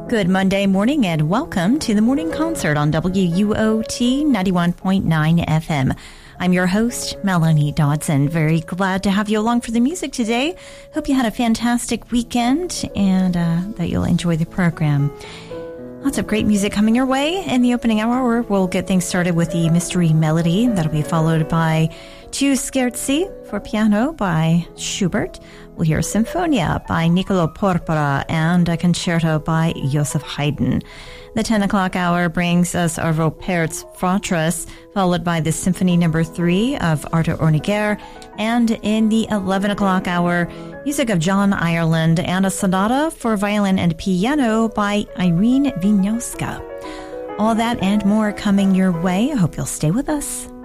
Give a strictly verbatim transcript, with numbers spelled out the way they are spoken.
Good Monday morning and welcome to the morning concert on W U O T ninety-one point nine F M. I'm your host, Melanie Dodson. Very glad to have you along for the music today. Hope you had a fantastic weekend and uh, that you'll enjoy the program. Lots of great music coming your way. In the opening hour, we'll get things started with the Mystery Melody. That'll be followed by Two Scherzi for piano by Schubert. We'll hear Symphonia by Niccolo Porpora and a concerto by Joseph Haydn. The ten o'clock hour brings us Arvo Pärt's Fortress, followed by the Symphony Number three of Artur Honegger. And in the eleven o'clock hour, music of John Ireland and a sonata for violin and piano by Irene Wieniawska. All that and more coming your way. I hope you'll stay with us.